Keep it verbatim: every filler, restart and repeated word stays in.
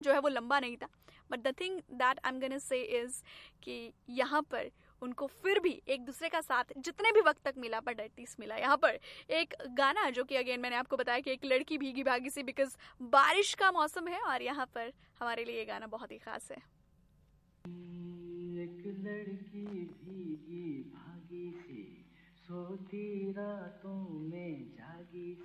जो है वो लंबा नहीं था, but the thing that I am gonna say is कि यहाँ पर उनको फिर भी एक दूसरे का साथ जितने भी वक्त तक मिला पर डरतीस मिला। यहाँ पर एक गाना जो कि अगेन मैंने आपको बताया कि एक लड़की भीगी भागी सी, बिकॉज बारिश का मौसम है और यहाँ पर हमारे लिए ये गाना बहुत ही खास है। एक लड़की भीगी भागी सी, सोती रातों में जागी